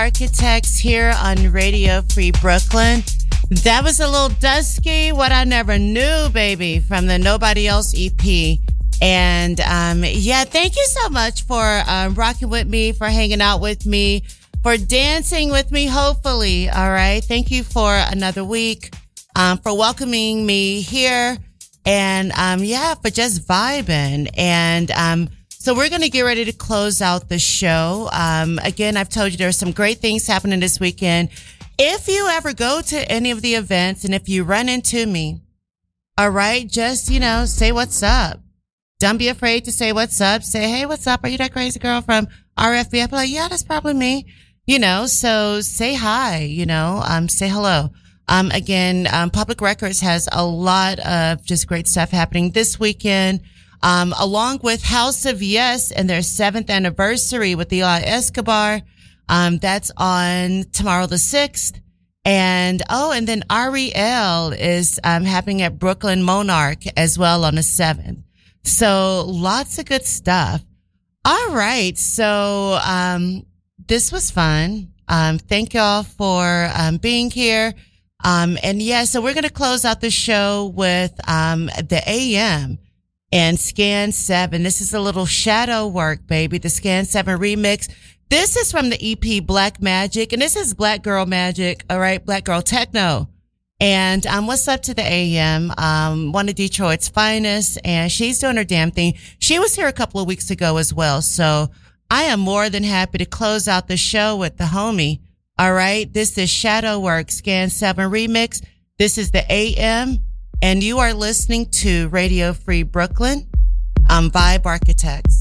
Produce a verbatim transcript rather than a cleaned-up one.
Architects here on Radio Free Brooklyn. That was a little dusky, What I Never Knew, baby, from the Nobody Else E P. And um, yeah, thank you so much for um, rocking with me, for hanging out with me, for dancing with me, hopefully. All right. Thank you for another week, um, for welcoming me here. And um, yeah, for just vibing. And um, so we're going to get ready to close out the show. Um, again, I've told you there are some great things happening this weekend. If you ever go to any of the events and if you run into me, all right, just, you know, say what's up. Don't be afraid to say what's up. Say, hey, what's up? Are you that crazy girl from R F B? I'll be like, yeah, that's probably me. You know, so say hi, you know, um, say hello. Um, again, um, Public Records has a lot of just great stuff happening this weekend, um, along with House of Yes and their seventh anniversary with Eli Escobar. Um, that's on tomorrow the sixth. And, oh, and then Ariel is, um, happening at Brooklyn Monarch as well on the seventh. So lots of good stuff. All right. So, um, this was fun. Um, thank y'all for, um, being here. Um, and yeah, so we're going to close out the show with, um, the A M and Scan seven. This is a little shadow work, baby. The Scan seven remix. This is from the E P Black Magic, and this is Black Girl Magic. All right. Black Girl Techno. And, um, what's up to the A M? Um, one of Detroit's finest, and she's doing her damn thing. She was here a couple of weeks ago as well. So I am more than happy to close out the show with the homie. All right. This is Shadow Work Scan seven remix. This is the A M, and you are listening to Radio Free Brooklyn. Um, Vibe Architects.